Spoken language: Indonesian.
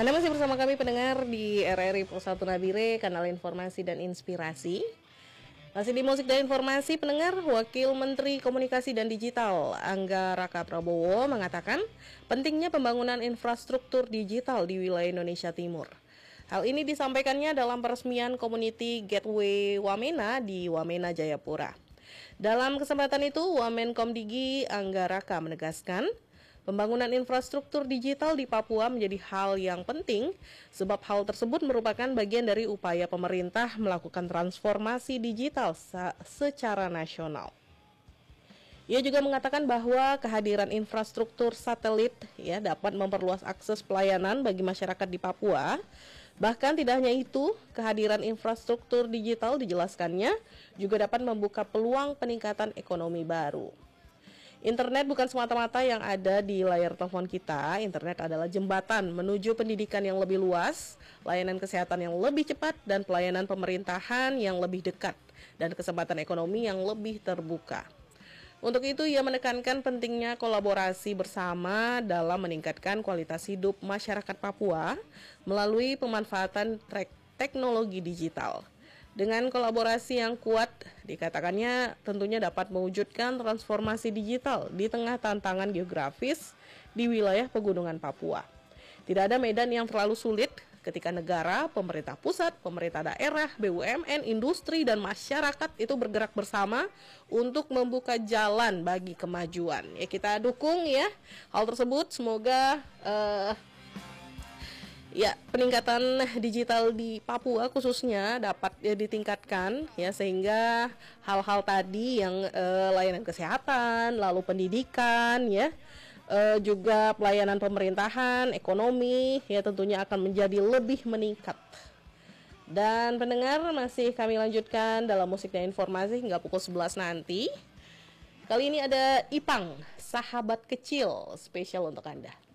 Anda masih bersama kami pendengar di RRI Pro1 Nabire, kanal informasi dan inspirasi. Masih di musik dan informasi pendengar, Wakil Menteri Komunikasi dan Digital Angga Raka Prabowo mengatakan pentingnya pembangunan infrastruktur digital di wilayah Indonesia Timur. Hal ini disampaikannya dalam peresmian Community Gateway Wamena di Wamena, Jayapura. Dalam kesempatan itu, Wamenkomdigi Angga Raka menegaskan pembangunan infrastruktur digital di Papua menjadi hal yang penting sebab hal tersebut merupakan bagian dari upaya pemerintah melakukan transformasi digital secara nasional. Ia juga mengatakan bahwa kehadiran infrastruktur satelit dapat memperluas akses pelayanan bagi masyarakat di Papua. Bahkan tidak hanya itu, kehadiran infrastruktur digital dijelaskannya juga dapat membuka peluang peningkatan ekonomi baru. Internet bukan semata-mata yang ada di layar telepon kita. Internet adalah jembatan menuju pendidikan yang lebih luas, layanan kesehatan yang lebih cepat, dan pelayanan pemerintahan yang lebih dekat, dan kesempatan ekonomi yang lebih terbuka. Untuk itu, ia menekankan pentingnya kolaborasi bersama dalam meningkatkan kualitas hidup masyarakat Papua melalui pemanfaatan teknologi digital. Dengan kolaborasi yang kuat, dikatakannya tentunya dapat mewujudkan transformasi digital di tengah tantangan geografis di wilayah pegunungan Papua. Tidak ada medan yang terlalu sulit ketika negara, pemerintah pusat, pemerintah daerah, BUMN, industri, dan masyarakat itu bergerak bersama untuk membuka jalan bagi kemajuan. Ya, kita dukung ya hal tersebut, semoga peningkatan digital di Papua khususnya dapat ditingkatkan sehingga hal-hal tadi yang layanan kesehatan, lalu pendidikan juga pelayanan pemerintahan, ekonomi tentunya akan menjadi lebih meningkat. Dan pendengar, masih kami lanjutkan dalam musik dan informasi hingga pukul 11 nanti. Kali ini ada Ipang, Sahabat Kecil, spesial untuk Anda.